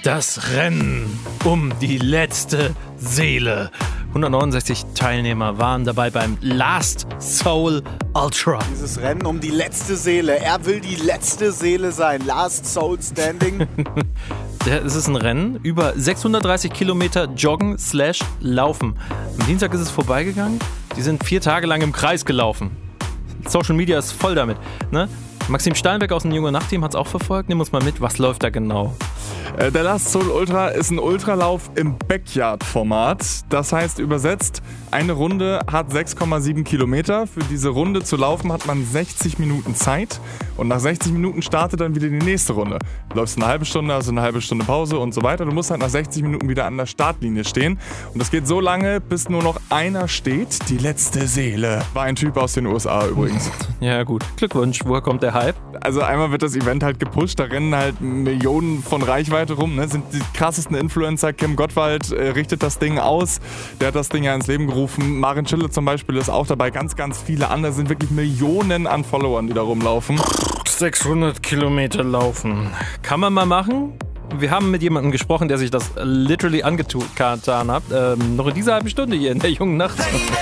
Das Rennen um die letzte Seele. 169 Teilnehmer waren dabei beim Last Soul Ultra. Dieses Rennen um die letzte Seele. Er will die letzte Seele sein. Last Soul Standing. Es ist ein Rennen über 630 Kilometer Joggen/Laufen. Am Dienstag ist es vorbeigegangen. Die sind 4 Tage lang im Kreis gelaufen. Social Media ist voll damit. Ne? Maxim Steinbeck aus dem Junge Nacht-Team hat es auch verfolgt. Nimm uns mal mit, was läuft da genau? Der Last Soul Ultra ist ein Ultralauf im Backyard-Format. Das heißt übersetzt, eine Runde hat 6,7 Kilometer. Für diese Runde zu laufen hat man 60 Minuten Zeit. Und nach 60 Minuten startet dann wieder die nächste Runde. Du läufst eine halbe Stunde, also eine halbe Stunde Pause und so weiter. Du musst halt nach 60 Minuten wieder an der Startlinie stehen. Und das geht so lange, bis nur noch einer steht. Die letzte Seele. War ein Typ aus den USA übrigens. Ja gut, Glückwunsch. Woher kommt der Hype? Also einmal wird das Event halt gepusht. Da rennen halt Millionen von Reichweite rum, ne? Sind die krassesten Influencer. Kim Gottwald richtet das Ding aus. Der hat das Ding ja ins Leben gerufen. Maren Schille zum Beispiel ist auch dabei. Ganz, ganz viele andere. Sind wirklich Millionen an Followern, die da rumlaufen. 600 Kilometer laufen. Kann man mal machen? Wir haben mit jemandem gesprochen, der sich das literally angetan hat. Noch in dieser halben Stunde hier in der Jungen Nacht.